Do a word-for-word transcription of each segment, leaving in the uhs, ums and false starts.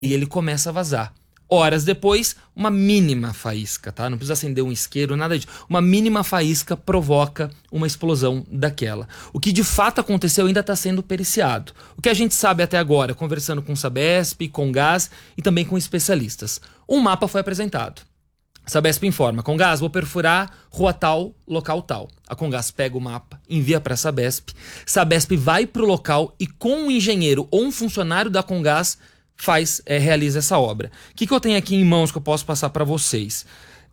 e ele começa a vazar. Horas depois, uma mínima faísca, tá? Não precisa acender um isqueiro, nada disso. Uma mínima faísca provoca uma explosão daquela. O que de fato aconteceu ainda está sendo periciado. O que a gente sabe até agora, conversando com o Sabesp, com Gás e também com especialistas. Um mapa foi apresentado. Sabesp informa: Comgás, vou perfurar rua tal, local tal. A Comgás pega o mapa, envia para a Sabesp. Sabesp vai para o local e com um engenheiro ou um funcionário da Comgás faz, é, realiza essa obra. O que, que eu tenho aqui em mãos que eu posso passar para vocês?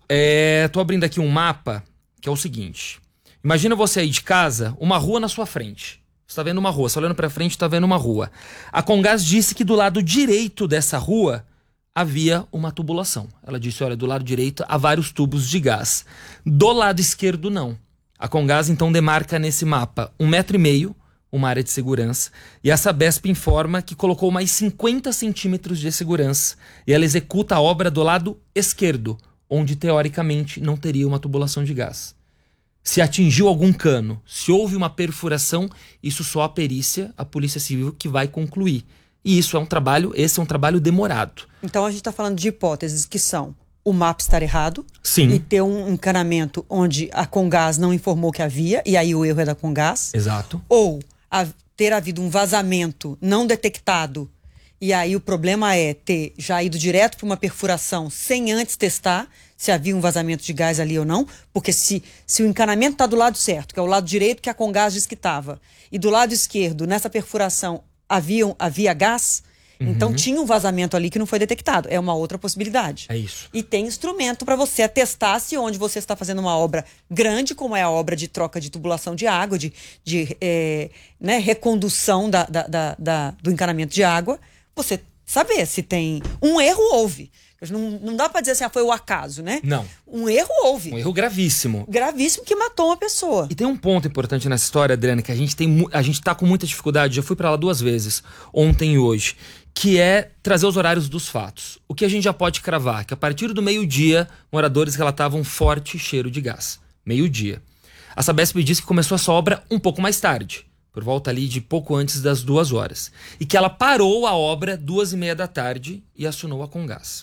Estou abrindo aqui um mapa que é o seguinte. Imagina você aí de casa, uma rua na sua frente. Você está vendo uma rua, você olhando para frente está vendo uma rua. A Comgás disse que do lado direito dessa rua havia uma tubulação. Ela disse, olha, do lado direito há vários tubos de gás. Do lado esquerdo, não. A Comgás, então, demarca nesse mapa um metro e meio, uma área de segurança, e a Sabesp informa que colocou mais cinquenta centímetros de segurança, e ela executa a obra do lado esquerdo, onde, teoricamente, não teria uma tubulação de gás. Se atingiu algum cano, se houve uma perfuração, isso só a perícia, a Polícia Civil, que vai concluir. E isso é um trabalho, esse é um trabalho demorado. Então a gente está falando de hipóteses que são o mapa estar errado. Sim. E ter um encanamento onde a Comgás não informou que havia, e aí o erro é da Comgás. Exato. Ou a, ter havido um vazamento não detectado, e aí o problema é ter já ido direto para uma perfuração sem antes testar se havia um vazamento de gás ali ou não, porque se, se o encanamento está do lado certo, que é o lado direito que a Comgás diz que estava, e do lado esquerdo, nessa perfuração, Havia, havia gás, uhum. Então tinha um vazamento ali que não foi detectado. É uma outra possibilidade. É isso. E tem instrumento para você atestar se onde você está fazendo uma obra grande, como é a obra de troca de tubulação de água, de, de é, né, recondução da, da, da, da, do encanamento de água, você saber se tem um erro, houve. Não, não dá para dizer assim, ah, foi o acaso, né? Não. Um erro houve. Um erro gravíssimo. Gravíssimo que matou uma pessoa. E tem um ponto importante nessa história, Adriana, que a gente, tem, a gente tá com muita dificuldade, já fui para lá duas vezes, ontem e hoje, que é trazer os horários dos fatos. O que a gente já pode cravar, que a partir do meio-dia, moradores relatavam forte cheiro de gás. Meio-dia. A Sabesp disse que começou essa obra um pouco mais tarde, por volta ali de pouco antes das duas horas. E que ela parou a obra duas e meia da tarde e acionou a Comgás.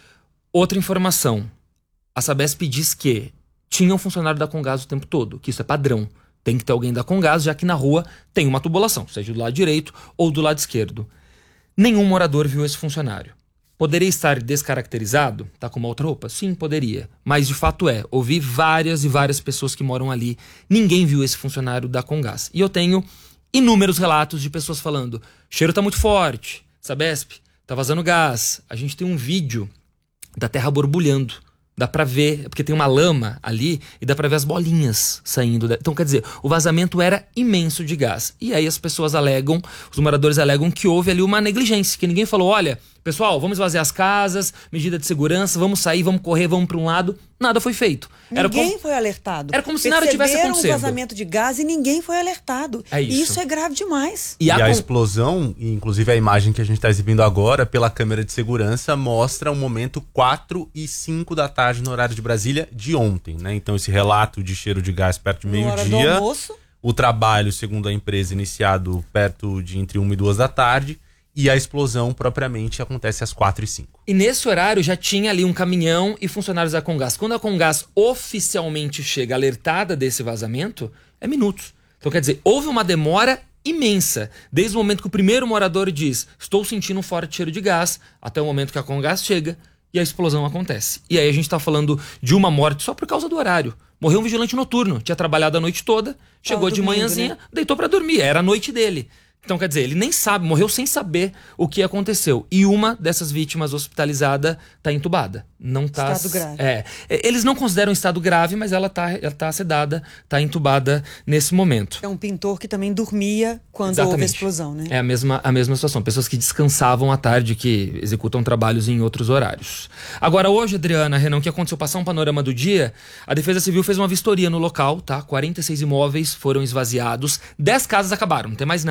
Outra informação, a Sabesp diz que tinha um funcionário da Comgás o tempo todo, que isso é padrão. Tem que ter alguém da Comgás, já que na rua tem uma tubulação, seja do lado direito ou do lado esquerdo. Nenhum morador viu esse funcionário. Poderia estar descaracterizado? Tá com uma outra roupa? Sim, poderia. Mas de fato é, ouvi várias e várias pessoas que moram ali. Ninguém viu esse funcionário da Comgás. E eu tenho inúmeros relatos de pessoas falando, cheiro tá muito forte, Sabesp, tá vazando gás. A gente tem um vídeo da terra borbulhando. Dá pra ver, porque tem uma lama ali e dá pra ver as bolinhas saindo. Então, quer dizer, o vazamento era imenso de gás. E aí as pessoas alegam, os moradores alegam que houve ali uma negligência, que ninguém falou, olha, pessoal, vamos esvaziar as casas, medida de segurança, vamos sair, vamos correr, vamos pra um lado. Nada foi feito. Era ninguém como... foi alertado. Era como se nada tivesse acontecendo. Um vazamento de gás e ninguém foi alertado. É isso. E isso é grave demais. E, e a, a explosão, inclusive a imagem que a gente está exibindo agora pela câmera de segurança, mostra o momento quatro e cinco da tarde no horário de Brasília de ontem, né? Então esse relato de cheiro de gás perto de meio-dia. O trabalho, segundo a empresa, iniciado perto de entre uma e duas da tarde. E a explosão propriamente acontece às quatro e cinco. E nesse horário já tinha ali um caminhão e funcionários da Comgás. Quando a Comgás oficialmente chega alertada desse vazamento, é minutos. Então quer dizer, houve uma demora imensa. Desde o momento que o primeiro morador diz, estou sentindo um forte cheiro de gás, até o momento que a Comgás chega e a explosão acontece. E aí a gente está falando de uma morte só por causa do horário. Morreu um vigilante noturno, tinha trabalhado a noite toda, chegou de manhãzinha, né? Deitou para dormir, era a noite dele. Então, quer dizer, ele nem sabe, morreu sem saber o que aconteceu. E uma dessas vítimas hospitalizada está entubada. Não tá, estado grave. É, eles não consideram estado grave, mas ela está ela tá sedada, está entubada nesse momento. É um pintor que também dormia quando Exatamente. Houve a explosão, né? É a mesma, a mesma situação. Pessoas que descansavam à tarde, que executam trabalhos em outros horários. Agora, hoje, Adriana, Renan, o que aconteceu? Passar um panorama do dia, a Defesa Civil fez uma vistoria no local, tá? quarenta e seis imóveis foram esvaziados, dez casas acabaram, não tem mais nada. Foram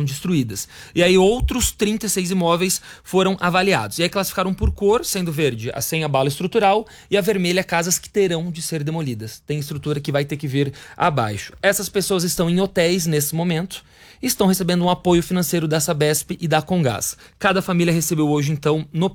destruídas. E aí outros trinta e seis imóveis foram avaliados. E aí classificaram por cor, sendo verde a sem abalo estrutural e a vermelha casas que terão de ser demolidas. Tem estrutura que vai ter que vir abaixo. Essas pessoas estão em hotéis nesse momento e estão recebendo um apoio financeiro da Sabesp e da Comgás. Cada família recebeu hoje, então, no